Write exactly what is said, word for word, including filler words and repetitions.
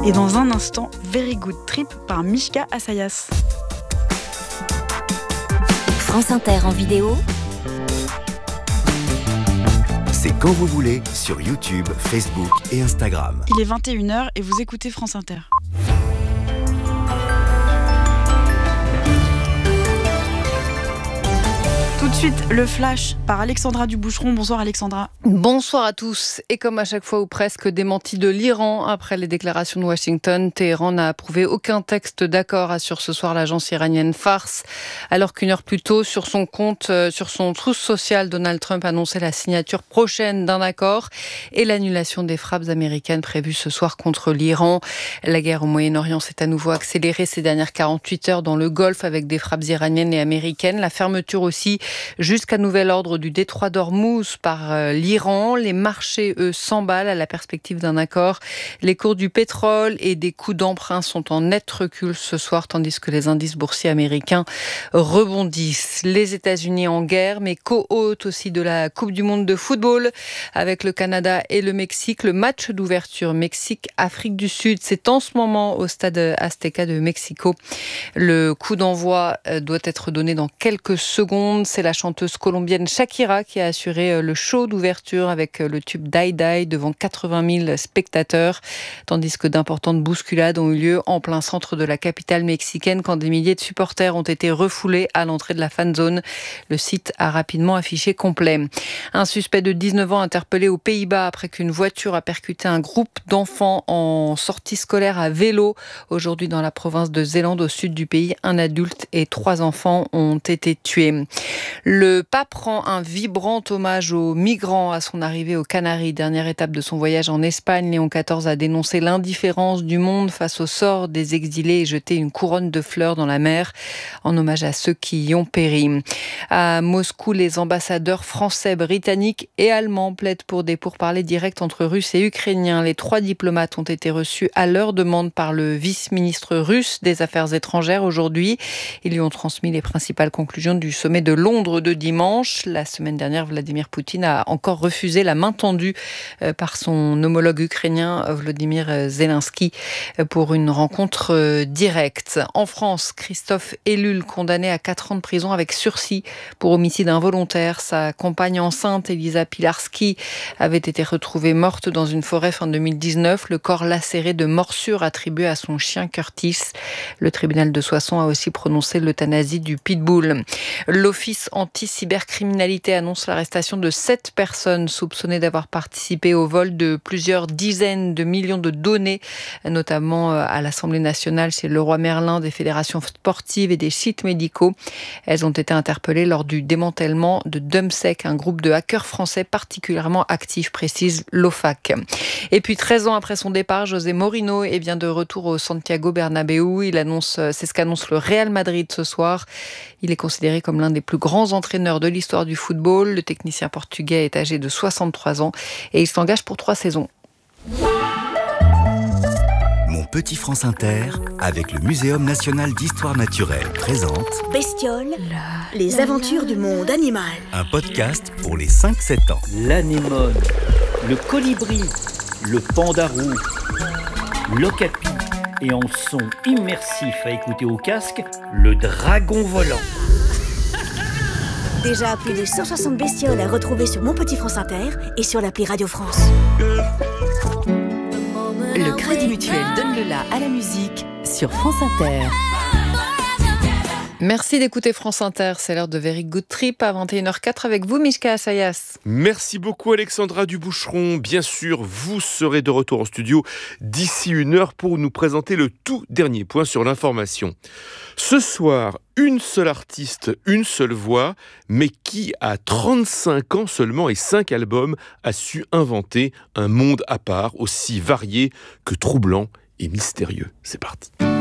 Et dans un instant, Very Good Trip par Mishka Assayas. France Inter en vidéo. C'est quand vous voulez sur YouTube, Facebook et Instagram. Il est vingt et une heures et vous écoutez France Inter. Tout de suite, le flash par Alexandra Duboucheron. Bonsoir Alexandra. Bonsoir à tous. Et comme à chaque fois ou presque, démenti de l'Iran après les déclarations de Washington, Téhéran n'a approuvé aucun texte d'accord, assure ce soir l'agence iranienne Fars. Alors qu'une heure plus tôt, sur son compte, euh, sur son trousse social, Donald Trump annonçait la signature prochaine d'un accord et l'annulation des frappes américaines prévues ce soir contre l'Iran. La guerre au Moyen-Orient s'est à nouveau accélérée ces dernières quarante-huit heures dans le Golfe avec des frappes iraniennes et américaines. La fermeture aussi jusqu'à nouvel ordre du détroit d'Ormuz par euh, l'Iran. Les marchés, eux, s'emballent à la perspective d'un accord. Les cours du pétrole et des coûts d'emprunt sont en net recul ce soir, tandis que les indices boursiers américains rebondissent. Les États-Unis en guerre, mais co-hôtes aussi de la Coupe du Monde de football avec le Canada et le Mexique. Le match d'ouverture Mexique-Afrique du Sud, c'est en ce moment au stade Azteca de Mexico. Le coup d'envoi doit être donné dans quelques secondes. C'est la chanteuse colombienne Shakira qui a assuré le show d'ouverture avec le tube Die Die devant quatre-vingt mille spectateurs, tandis que d'importantes bousculades ont eu lieu en plein centre de la capitale mexicaine quand des milliers de supporters ont été refoulés à l'entrée de la fan zone. Le site a rapidement affiché complet. Un suspect de dix-neuf ans interpellé aux Pays-Bas après qu'une voiture a percuté un groupe d'enfants en sortie scolaire à vélo. Aujourd'hui, dans la province de Zélande, au sud du pays, un adulte et trois enfants ont été tués. Le pape rend un vibrant hommage aux migrants à son arrivée aux Canaries. Dernière étape de son voyage en Espagne, Léon quatorze a dénoncé l'indifférence du monde face au sort des exilés et jeté une couronne de fleurs dans la mer en hommage à ceux qui y ont péri. À Moscou, les ambassadeurs français, britanniques et allemands plaident pour des pourparlers directs entre Russes et Ukrainiens. Les trois diplomates ont été reçus à leur demande par le vice-ministre russe des Affaires étrangères aujourd'hui. Ils lui ont transmis les principales conclusions du sommet de Londres de dimanche. La semaine dernière, Vladimir Poutine a encore refusé la main tendue par son homologue ukrainien Volodymyr Zelensky pour une rencontre directe. En France, Christophe Ellul, condamné à quatre ans de prison avec sursis pour homicide involontaire. Sa compagne enceinte, Elisa Pilarski, avait été retrouvée morte dans une forêt fin deux mille dix-neuf. Le corps lacéré de morsures attribuées à son chien Curtis. Le tribunal de Soissons a aussi prononcé l'euthanasie du pitbull. L'Office anti-cybercriminalité annonce l'arrestation de sept personnes soupçonnées d'avoir participé au vol de plusieurs dizaines de millions de données, notamment à l'Assemblée nationale chez Leroy Merlin, des fédérations sportives et des sites médicaux. Elles ont été interpellées lors du démantèlement de Dumbsec, un groupe de hackers français particulièrement actif, précise l'O F A C. Et puis treize ans après son départ, José Mourinho est bien de retour au Santiago Bernabéu. Il annonce, c'est ce qu'annonce le Real Madrid ce soir. Il est considéré comme l'un des plus grands entraîneurs de l'histoire du football. Le technicien portugais est âgé de soixante-trois ans et il s'engage pour trois saisons. Mon petit France Inter, avec le Muséum national d'histoire naturelle, présente Bestioles, les aventures du monde animal. Un podcast pour les cinq sept ans. L'anémone, le colibri, le pandarou, l'okapi et en son immersif à écouter au casque, le dragon volant. Déjà plus de cent soixante bestioles à retrouver sur Mon Petit France Inter et sur l'appli Radio France. Le Crédit Mutuel donne le la à la musique sur France Inter. Merci d'écouter France Inter, c'est l'heure de Very Good Trip à vingt et une heures quatre avec vous, Mishka Assayas. Merci beaucoup Alexandra Duboucheron. Bien sûr, vous serez de retour en studio d'ici une heure pour nous présenter le tout dernier point sur l'information. Ce soir, une seule artiste, une seule voix, mais qui, à trente-cinq ans seulement et cinq albums, a su inventer un monde à part aussi varié que troublant et mystérieux. C'est parti.